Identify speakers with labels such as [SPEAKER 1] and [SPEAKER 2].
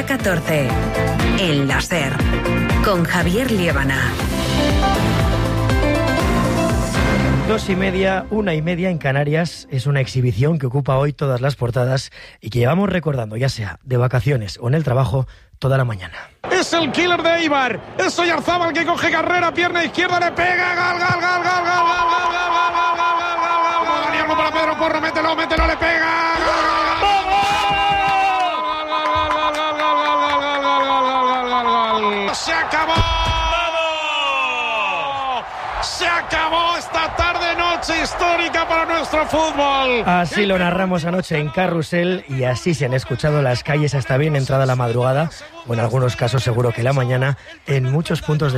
[SPEAKER 1] hora 14. El Láser. Con Javier Liébana.
[SPEAKER 2] 2:30, 1:30 en Canarias. Es una exhibición que ocupa hoy todas las portadas y que llevamos recordando, ya sea de vacaciones o en el trabajo, toda la mañana.
[SPEAKER 3] Es el killer de Eibar. Es Oyarzábal que coge carrera, pierna izquierda, le pega. Gol. Para Pedro Porro, mételo, le pega. Se acabó. Se acabó esta tarde-noche histórica para nuestro fútbol.
[SPEAKER 2] Así lo narramos anoche en Carrusel y así se han escuchado las calles hasta bien entrada la madrugada, o en algunos casos seguro que la mañana, en muchos puntos de